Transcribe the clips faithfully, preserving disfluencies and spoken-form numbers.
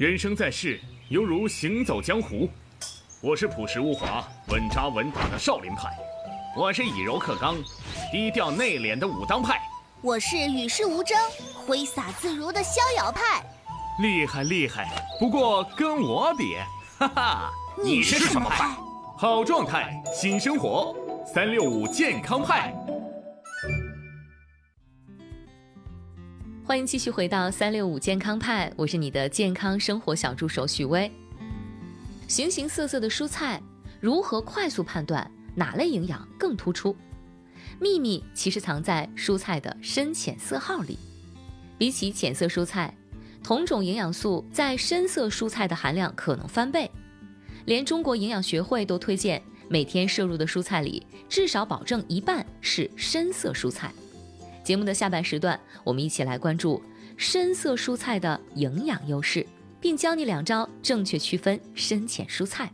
人生在世，犹如行走江湖。我是朴实无华、稳扎稳打的少林派，我是以柔克刚、低调内敛的武当派， 我是与世无争、挥洒自如的逍遥派。 厉害厉害，不过跟我比，哈哈， 你是什么派？ 好状态，新生活，三六五健康派。 欢迎继续回到三六五健康派，我是你的健康生活小助手许巍。形形色色的蔬菜，如何快速判断哪类营养更突出？秘密其实藏在蔬菜的深浅色号里。比起浅色蔬菜，同种营养素在深色蔬菜的含量可能翻倍。连中国营养学会都推荐每天摄入的蔬菜里至少保证一半是深色蔬菜。节目的下半时段，我们一起来关注深色蔬菜的营养优势，并教你两招正确区分深浅蔬菜。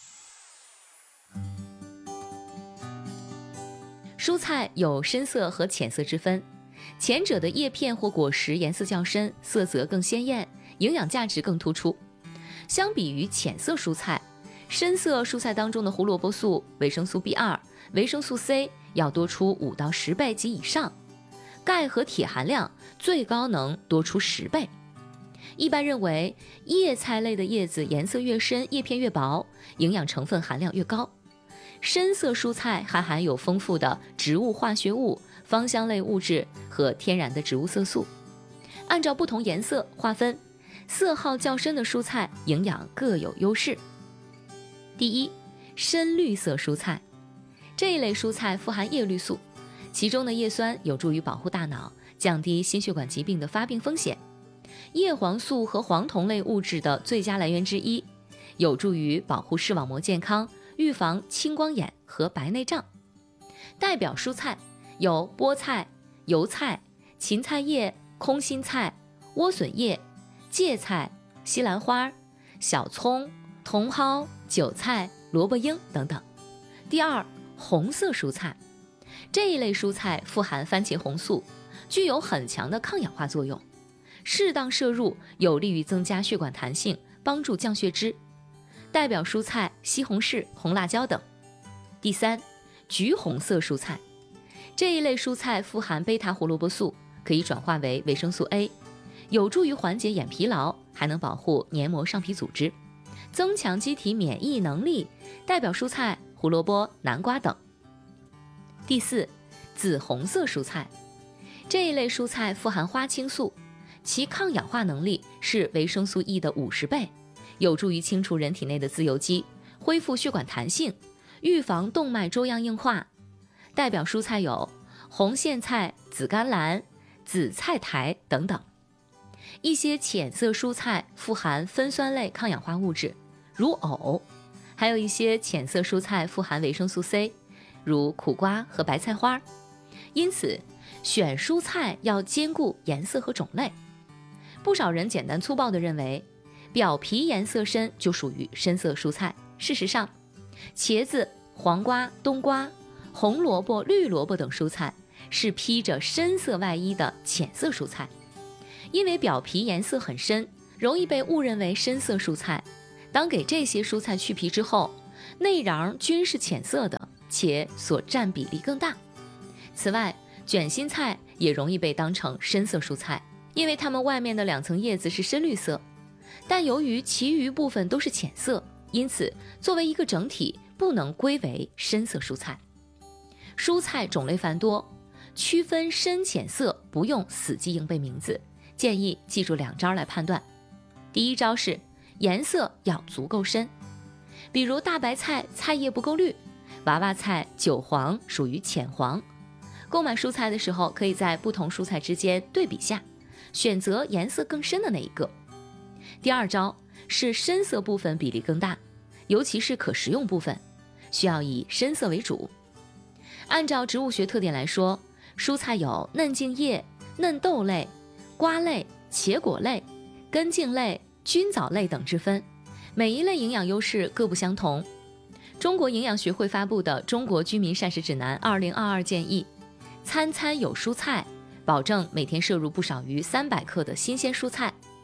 蔬菜有深色和浅色之分，前者的叶片或果实颜色较深，色泽更鲜艳，营养价值更突出。相比于浅色蔬菜，深色蔬菜当中的胡萝卜素、维生素 B 二、维生素 C 要多出五到十倍及以上，钙和铁含量最高能多出十倍。一般认为，叶菜类的叶子颜色越深，叶片越薄，营养成分含量越高。深色蔬菜还含有丰富的植物化学物、芳香类物质和天然的植物色素。按照不同颜色划分，色号较深的蔬菜营养各有优势。第一，深绿色蔬菜。这一类蔬菜富含叶绿素，其中的叶酸有助于保护大脑，降低心血管疾病的发病风险。叶黄素和黄酮类物质的最佳来源之一，有助于保护视网膜健康，预防青光眼和白内障。代表蔬菜有菠菜、油菜、芹菜叶、空心菜、莴笋叶、芥菜、西兰花、小葱、茼蒿、韭菜、萝卜缨等等。第二，红色蔬菜。这一类蔬菜富含番茄红素，具有很强的抗氧化作用，适当摄入有利于增加血管弹性，帮助降血脂。代表蔬菜西红柿、红辣椒等。第三，橘红色蔬菜。这一类蔬菜富含贝塔胡萝卜素，可以转化为维生素 A， 有助于缓解眼疲劳，还能保护黏膜上皮组织，增强机体免疫能力。代表蔬菜胡萝卜、南瓜等。第四，紫红色蔬菜。这一类蔬菜富含花青素，其抗氧化能力是维生素 E 的五十倍，有助于清除人体内的自由基，恢复血管弹性，预防动脉粥样硬化。代表蔬菜有红苋菜、紫甘蓝、紫菜苔等等。一些浅色蔬菜富含酚酸类抗氧化物质，如藕，还有一些浅色蔬菜富含维生素 C， 如苦瓜和白菜花。因此，选蔬菜要兼顾颜色和种类。不少人简单粗暴地认为，表皮颜色深就属于深色蔬菜。事实上，茄子、黄瓜、冬瓜、红萝卜、绿萝卜等蔬菜是披着深色外衣的浅色蔬菜。因为表皮颜色很深，容易被误认为深色蔬菜。当给这些蔬菜去皮之后，内瓤均是浅色的，且所占比例更大。此外，卷心菜也容易被当成深色蔬菜，因为它们外面的两层叶子是深绿色，但由于其余部分都是浅色，因此作为一个整体不能归为深色蔬菜。蔬菜种类繁多，区分深浅色不用死记硬背名字，建议记住两招来判断。第一招是颜色要足够深，比如大白菜菜叶不够绿，娃娃菜韭黄属于浅黄。购买蔬菜的时候，可以在不同蔬菜之间对比下，选择颜色更深的那一个。第二招是深色部分比例更大，尤其是可食用部分，需要以深色为主。按照植物学特点来说，蔬菜有嫩茎叶、嫩豆类、瓜类、茄果类、根茎类、菌藻类等之分，每一类营养优势各不相同。中国营养学会发布的《中国居民膳食指南二零二二》建议，餐餐有蔬菜，保证每天摄入不少于三百克的新鲜蔬菜。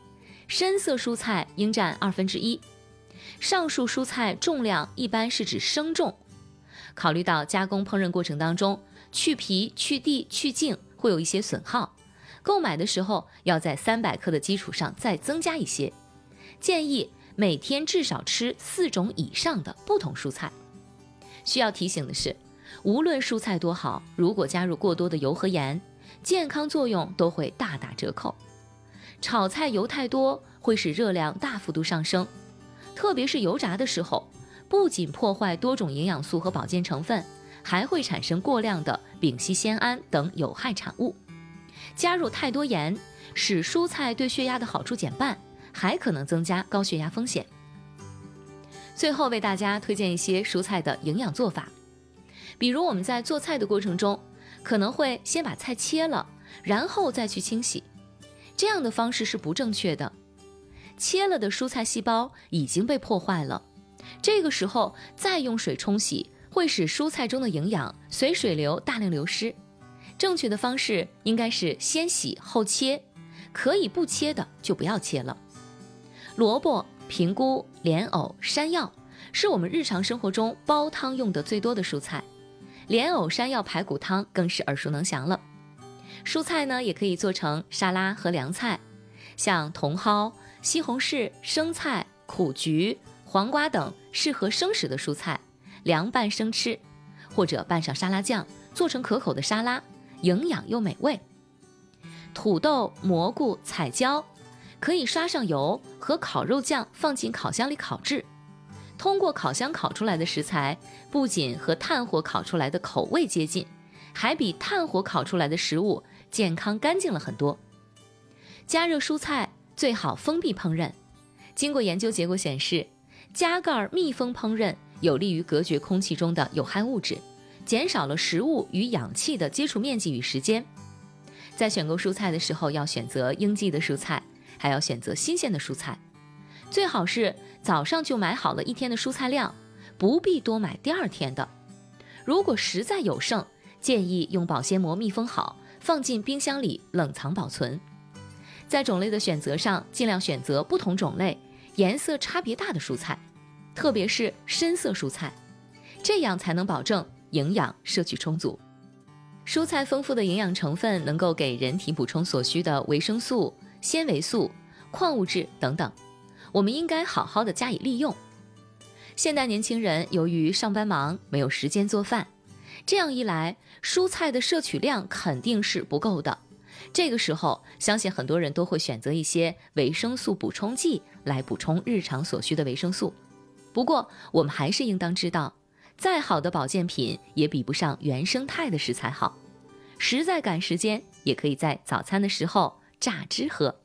深色蔬菜应占二分之一。上述蔬菜重量一般是指生重。考虑到加工烹饪过程当中，去皮、去蒂、去茎会有一些损耗，购买的时候要在三百克的基础上再增加一些。建议每天至少吃四种以上的不同蔬菜。需要提醒的是，无论蔬菜多好，如果加入过多的油和盐，健康作用都会大打折扣。炒菜油太多会使热量大幅度上升，特别是油炸的时候，不仅破坏多种营养素和保健成分，还会产生过量的丙烯酰胺等有害产物。加入太多盐，使蔬菜对血压的好处减半，还可能增加高血压风险。最后为大家推荐一些蔬菜的营养做法，比如我们在做菜的过程中，可能会先把菜切了，然后再去清洗，这样的方式是不正确的。切了的蔬菜细胞已经被破坏了，这个时候再用水冲洗，会使蔬菜中的营养随水流大量流失。正确的方式应该是先洗后切，可以不切的就不要切了。萝卜、平菇、莲藕、山药是我们日常生活中煲汤用的最多的蔬菜，莲藕山药排骨汤更是耳熟能详了。蔬菜呢，也可以做成沙拉和凉菜，像茼蒿、西红柿、生菜、苦菊、黄瓜等适合生食的蔬菜，凉拌生吃，或者拌上沙拉酱，做成可口的沙拉，营养又美味。土豆、蘑菇、彩椒可以刷上油和烤肉酱，放进烤箱里烤制。通过烤箱烤出来的食材，不仅和炭火烤出来的口味接近，还比炭火烤出来的食物健康干净了很多。加热蔬菜最好封闭烹饪，经过研究结果显示，加盖密封烹饪有利于隔绝空气中的有害物质，减少了食物与氧气的接触面积与时间。在选购蔬菜的时候，要选择应季的蔬菜，还要选择新鲜的蔬菜，最好是早上就买好了一天的蔬菜量，不必多买第二天的。如果实在有剩，建议用保鲜膜密封好，放进冰箱里冷藏保存。在种类的选择上，尽量选择不同种类、颜色差别大的蔬菜，特别是深色蔬菜，这样才能保证营养摄取充足。蔬菜丰富的营养成分能够给人体补充所需的维生素、纤维素、矿物质等等，我们应该好好的加以利用。现代年轻人由于上班忙，没有时间做饭，这样一来，蔬菜的摄取量肯定是不够的。这个时候，相信很多人都会选择一些维生素补充剂来补充日常所需的维生素。不过，我们还是应当知道，再好的保健品也比不上原生态的食材好。实在赶时间，也可以在早餐的时候榨汁喝。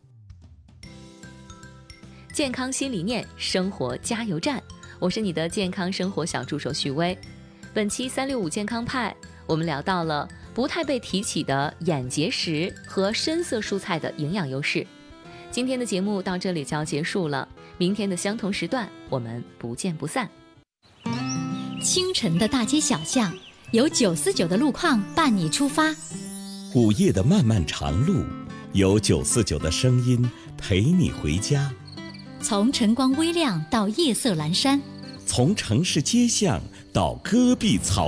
健康新理念，生活加油站，我是你的健康生活小助手许巍。本期三六五健康派，我们聊到了不太被提起的眼结石和深色蔬菜的营养优势。今天的节目到这里就要结束了，明天的相同时段我们不见不散。 清晨的大街小巷，有九四九的路况伴你出发； 午夜的漫漫长路，有九四九的声音陪你回家。 从晨光微亮到夜色阑珊， 从城市街巷到戈壁草